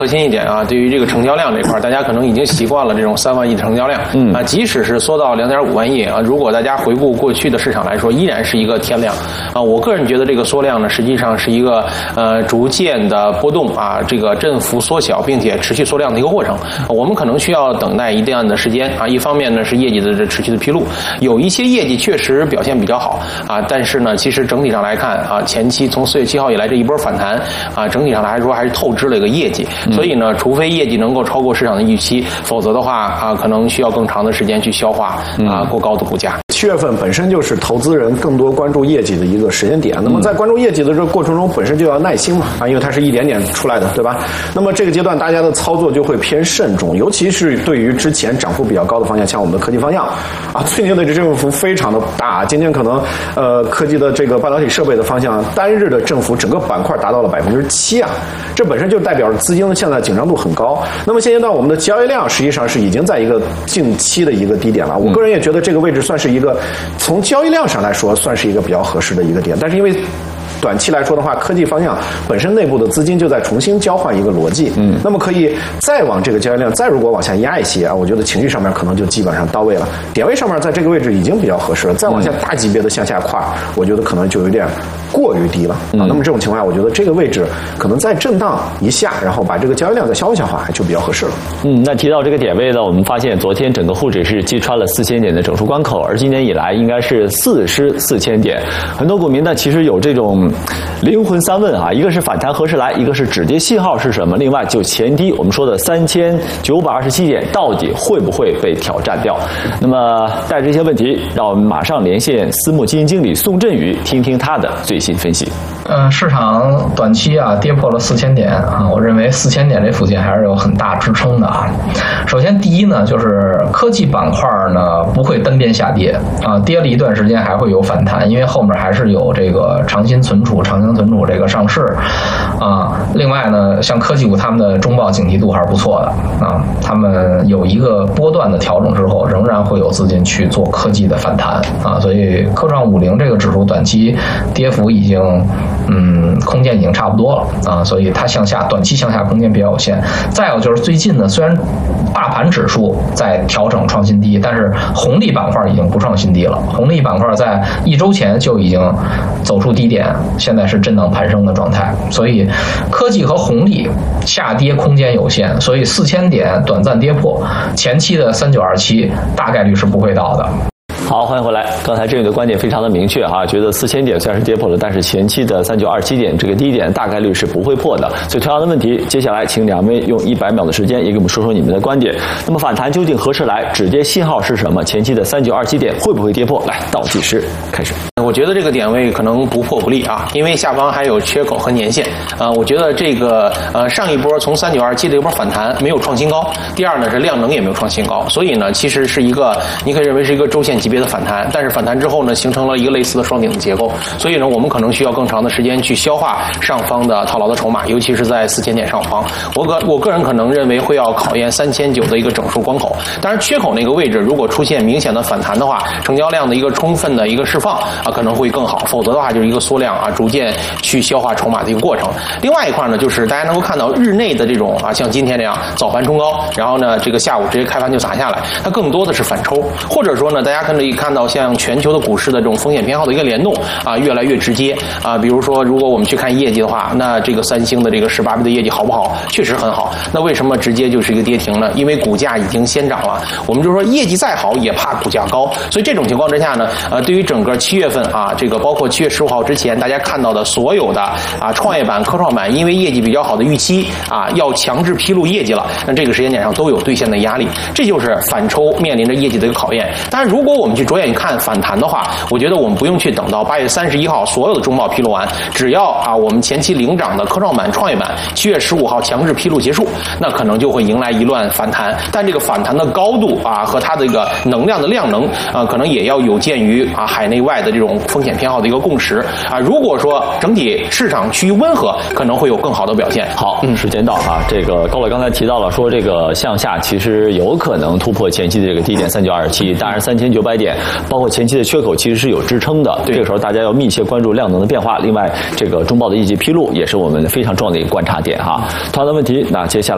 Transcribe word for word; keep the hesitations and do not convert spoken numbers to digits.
核心一点啊，对于这个成交量这块，大家可能已经习惯了这种三万亿的成交量，嗯啊，即使是缩到两点五万亿啊，如果大家回顾过去的市场来说，依然是一个天量啊。我个人觉得这个缩量呢，实际上是一个呃逐渐的波动啊，这个振幅缩小并且持续缩量的一个过程。我们可能需要等待一定的时间啊。一方面呢是业绩的这持续的披露，有一些业绩确实表现比较好啊，但是呢，其实整体上来看啊，前期从四月七号以来这一波反弹啊，整体上来说还是透支了一个业绩。所以呢，除非业绩能够超过市场的预期，否则的话啊，可能需要更长的时间去消化啊过高的股价。 七月份本身就是投资人更多关注业绩的一个时间点，那么在关注业绩的这个过程中，本身就要耐心嘛啊，因为它是一点点出来的，对吧？那么这个阶段大家的操作就会偏慎重，尤其是对于之前涨幅比较高的方向，像我们的科技方向啊，最近的这振幅非常的大，今天可能呃科技的这个半导体设备的方向单日的振幅整个板块达到了百分之七啊，这本身就代表着资金现在紧张度很高。那么现阶段我们的交易量实际上是已经在一个近期的一个低点了，我个人也觉得这个位置算是一个从交易量上来说算是一个比较合适的一个点，但是因为短期来说的话，科技方向本身内部的资金就在重新交换一个逻辑，嗯，那么可以再往这个交易量再如果往下压一些啊，我觉得情绪上面可能就基本上到位了，点位上面在这个位置已经比较合适了，再往下大级别的向下跨，我觉得可能就有点过于低了啊。那么这种情况下，我觉得这个位置可能再震荡一下，然后把这个交易量再消化消化，就比较合适了。 嗯，那提到这个点位呢，我们发现昨天整个沪指是击穿了四千点的整数关口，而今年以来应该是四失四千点，很多股民呢其实有这种灵魂三问啊，一个是反弹何时来，一个是止跌信号是什么，另外就前低我们说的三千九百二十七点到底会不会被挑战掉？那么带着这些问题，让我们马上连线私募基金经理宋振宇，听听他的最新分析。 呃，市场短期啊跌破了四千点啊，我认为四千点这附近还是有很大支撑的啊。首先第一呢，就是科技板块呢不会单边下跌啊，跌了一段时间还会有反弹，因为后面还是有这个长鑫存储、长江存储这个上市啊。另外呢，像科技股他们的中报警惕度还是不错的啊，他们有一个波段的调整之后，仍然会有资金去做科技的反弹啊，所以科创五零这个指数短期跌幅已经。嗯，空间已经差不多了啊，所以它向下短期向下空间比较有限。再有就是最近呢，虽然大盘指数在调整创新低，但是红利板块已经不创新低了。红利板块在一周前就已经走出低点，现在是震荡盘升的状态。所以科技和红利下跌空间有限，所以四千点短暂跌破，前期的三九二七大概率是不会到的。 好，欢迎回来。刚才振宇的观点非常的明确哈，觉得四千点虽然是跌破了，但是前期的三九二七点这个低点大概率是不会破的。所以同样的问题，接下来请两位用一百秒的时间也给我们说说你们的观点。那么反弹究竟何时来？止跌信号是什么？前期的三九二七点会不会跌破？来，倒计时开始。 我觉得这个点位可能不破不立啊，因为下方还有缺口和年线啊。我觉得这个呃上一波从三九二七的一波反弹没有创新高，第二呢是量能也没有创新高，所以呢其实是一个你可以认为是一个周线级别的反弹，但是反弹之后呢形成了一个类似的双顶的结构，所以呢我们可能需要更长的时间去消化上方的套牢的筹码，尤其是在四千点上方。我个我个人可能认为会要考验三千九的一个整数关口，当然缺口那个位置如果出现明显的反弹的话，成交量的一个充分的一个释放啊可能会更好，否则的话就是一个缩量啊逐渐去消化筹码的一个过程。另外一块呢就是大家能够看到日内的这种啊像今天这样早盘冲高，然后呢这个下午直接开盘就砸下来，它更多的是反抽，或者说呢大家可以看到像全球的股市的这种风险偏好的一个联动啊越来越直接啊，比如说如果我们去看业绩的话，那这个三星的这个十八 倍的业绩好不好？确实很好，那为什么直接就是一个跌停呢？因为股价已经先涨了，我们就说业绩再好也怕股价高，所以这种情况之下呢呃对于整个七月份啊这个包括七月十五号之前大家看到的所有的啊创业板科创板因为业绩比较好的预期啊要强制披露业绩了，那这个时间点上都有兑现的压力，这就是反抽面临着业绩的一个考验。当然如果我们去着眼看反弹的话，我觉得我们不用去等到八月三十一号所有的中报披露完，只要啊我们前期领涨的科创板创业板七月十五号强制披露结束，那可能就会迎来一乱反弹，但这个反弹的高度啊和它的一个能量的量能啊可能也要有鉴于啊海内外的这种风险偏好的一个共识啊。如果说整体市场趋于温和，可能会有更好的表现。 好，嗯，时间到啊，这个高磊刚才提到了说这个向下其实有可能突破前期的这个低点三九二七，当然三千九百点包括前期的缺口其实是有支撑的，这个时候大家要密切关注量能的变化。另外，这个中报的业绩披露也是我们非常重要的一个观察点哈。同样的问题，那接下来。